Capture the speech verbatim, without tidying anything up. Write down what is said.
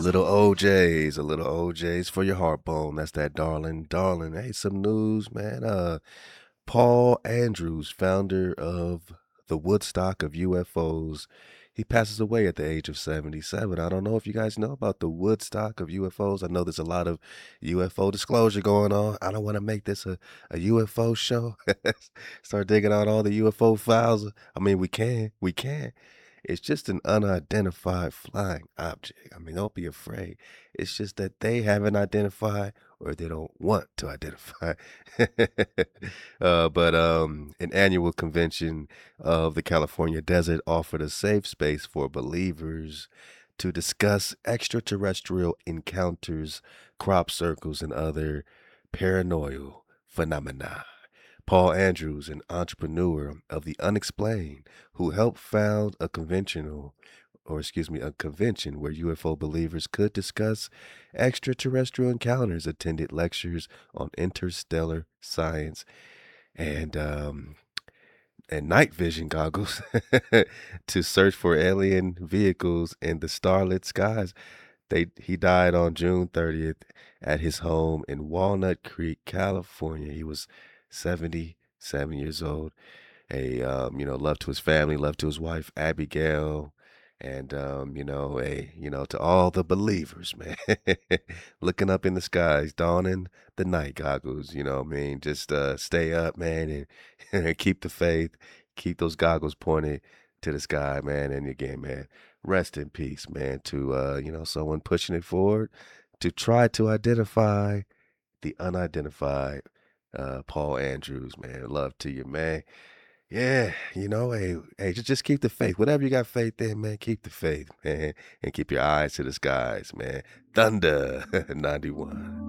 little O Js, a little O Js for your heartbone. That's that darling, darling. Hey, some news, man. Uh, Paul Andrews, founder of the Woodstock of U F Os, he passes away at the age of seventy-seven. I don't know if you guys know about the Woodstock of U F Os. I know there's a lot of U F O disclosure going on. I don't want to make this a, a U F O show. Start digging out all the U F O files. I mean, we can, we can. It's just an unidentified flying object. I mean, don't be afraid. It's just that they haven't identified or they don't want to identify. uh, but um, an annual convention of the California desert offered a safe space for believers to discuss extraterrestrial encounters, crop circles, and other paranoid phenomena. Paul Andrews, an entrepreneur of the unexplained, who helped found a conventional, or excuse me, a convention where U F O believers could discuss extraterrestrial encounters, attended lectures on interstellar science and um, and night vision goggles to search for alien vehicles in the starlit skies. They he died on June thirtieth at his home in Walnut Creek, California. He was seventy-seven years old. A um, you know, love to his family, love to his wife Abigail, and um, you know, a you know, to all the believers, man, looking up in the skies, donning the night goggles. You know, what I mean, just uh, stay up, man, and keep the faith, keep those goggles pointed to the sky, man. And again, man, rest in peace, man. To uh, you know, someone pushing it forward to try to identify the unidentified uh, Paul Andrews, man. Love to you, man. Yeah, you know, hey, hey, just just keep the faith. Whatever you got faith in, man, keep the faith, man, and keep your eyes to the skies, man. Thunder ninety-one.